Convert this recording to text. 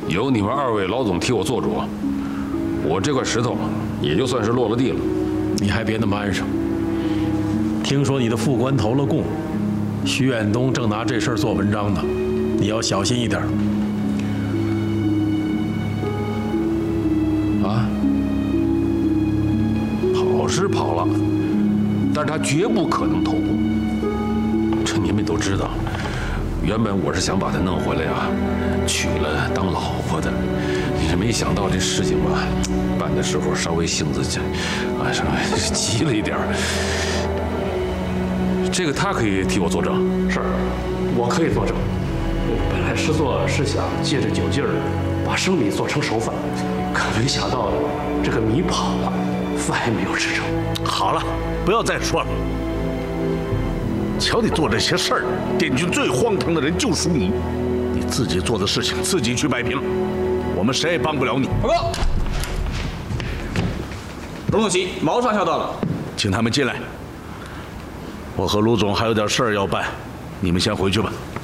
有你们2位老总替我做主，我这块石头也就算是落了地了。 你还别那么安生。听说你的副官投了供，徐远东正拿这事儿做文章呢，你要小心一点。 啊，跑是跑了，但是他绝不可能投供。这你们都知道，原本我是想把他弄回来啊，娶了当老婆的。你是没想到这事情吧，办的时候稍微性子稍微急了一点。这个他可以替我作证。 是，我可以作证。本来师座是想借着酒劲儿，把生米做成熟饭，可没想到这个米跑了，饭也没有吃成。 好了，不要再说了。瞧你做这些事儿，滇军最荒唐的人就属你，你自己做的事情自己去摆平，我们谁也帮不了你。 报告，龙总席，毛上校到了， 请他们进来。我和卢总还有点事儿要办，你们先回去吧。